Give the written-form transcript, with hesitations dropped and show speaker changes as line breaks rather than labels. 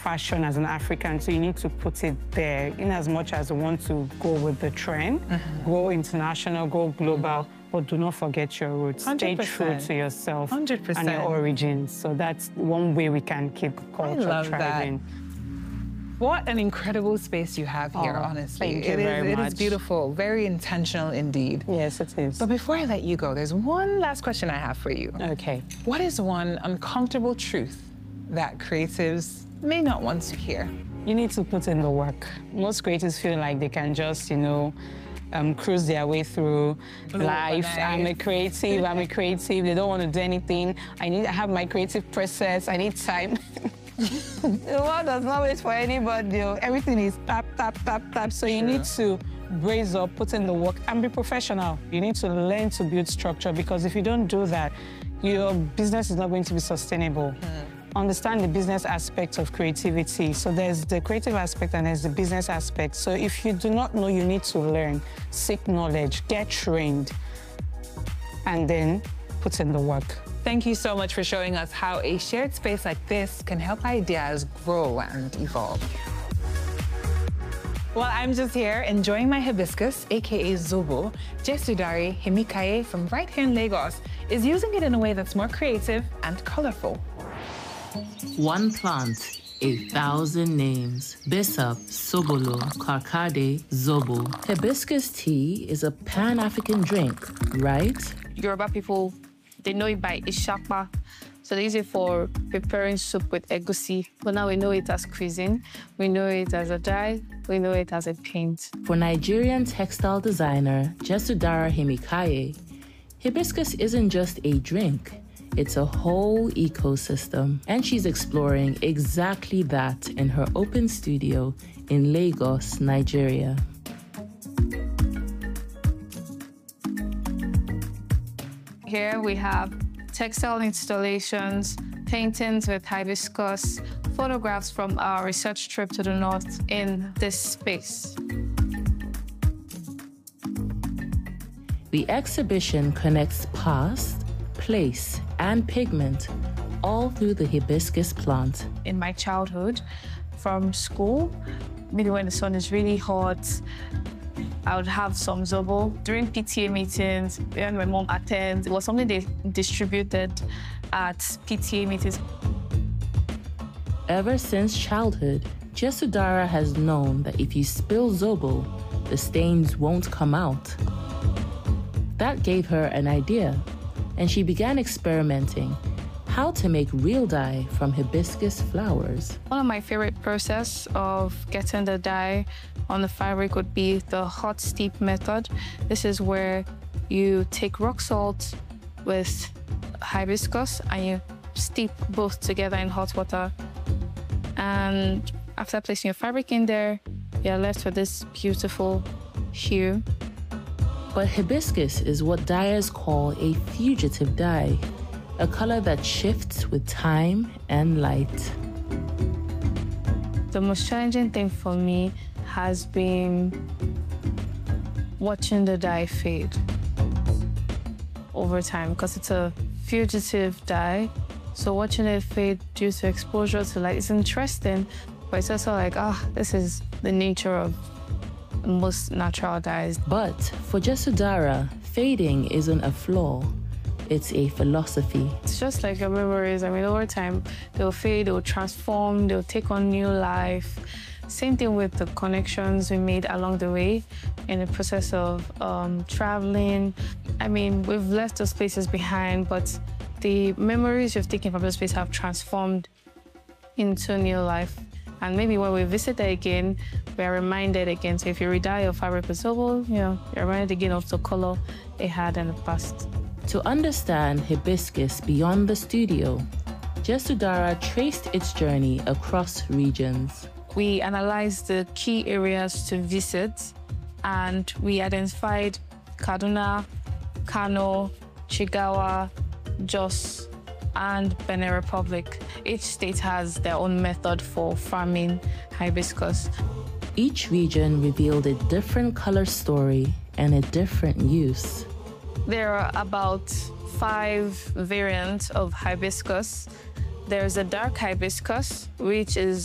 fashion as an African, so you need to put it there in as much as you want to go with the trend, go international, go global, but do not forget your roots.
100%.
Stay true to yourself
100%.
and your origins. So that's one way we can keep culture thriving.
What an incredible space you have here, honestly.
Thank you very much.
It is beautiful, very intentional indeed.
Yes, it is.
But before I let you go, there's one last question I have for you.
Okay.
What is one uncomfortable truth that creatives may not want to hear?
You need to put in the work. Most creatives feel like they can just, cruise their way through life. I'm a creative. They don't want to do anything. I have my creative process. I need time. The world does not wait for anybody. Everything is tap, tap, tap, tap. So you need to brace up, put in the work, and be professional. You need to learn to build structure, because if you don't do that, your business is not going to be sustainable. Understand the business aspect of creativity. So there's the creative aspect and there's the business aspect. So if you do not know, you need to learn, seek knowledge, get trained, and then put in the work.
Thank you so much for showing us how a shared space like this can help ideas grow and evolve. While I'm just here enjoying my hibiscus, aka Zobo, Jesudari Himikaye from right here in Lagos is using it in a way that's more creative and colorful.
One plant, 1,000 names. Bissap, Sobolo, Karkade, Zobo. Hibiscus tea is a Pan-African drink, right?
Yoruba people, they know it by Ishakpa. So they use it for preparing soup with egusi. But now we know it as cuisine. We know it as a dye. We know it as a paint.
For Nigerian textile designer Jesudara Himikaye, hibiscus isn't just a drink. It's a whole ecosystem. And she's exploring exactly that in her open studio in Lagos, Nigeria.
Here we have textile installations, paintings with hibiscus, photographs from our research trip to the north in this space.
The exhibition connects past, place, and pigment all through the hibiscus plant.
In my childhood, from school, maybe when the sun is really hot, I would have some Zobo. During PTA meetings, when my mom attends, it was something they distributed at PTA meetings.
Ever since childhood, Jesudara has known that if you spill Zobo, the stains won't come out. That gave her an idea, and she began experimenting how to make real dye from hibiscus flowers.
One of my favorite process of getting the dye on the fabric would be the hot steep method. This is where you take rock salt with hibiscus and you steep both together in hot water. And after placing your fabric in there, you're left with this beautiful hue.
But hibiscus is what dyers call a fugitive dye, a color that shifts with time and light.
The most challenging thing for me has been watching the dye fade over time, because it's a fugitive dye. So watching it fade due to exposure to light is interesting, but it's also like, this is the nature of most natural dyes.
But for Jesudara, fading isn't a flaw. It's a philosophy.
It's just like your memories. I mean, over time, they'll fade, they'll transform, they'll take on new life. Same thing with the connections we made along the way in the process of traveling. I mean, we've left those places behind, but the memories you've taken from those places have transformed into new life. And maybe when we visit there again, we are reminded again. So if you re-dye your fabric with Zobo, you're reminded again of the color it had in the past.
To understand hibiscus beyond the studio, Jesudara traced its journey across regions.
We analyzed the key areas to visit, and we identified Kaduna, Kano, Chigawa, Jos, and Benin Republic. Each state has their own method for farming hibiscus.
Each region revealed a different color story and a different use.
There are about 5 variants of hibiscus. There's a dark hibiscus, which is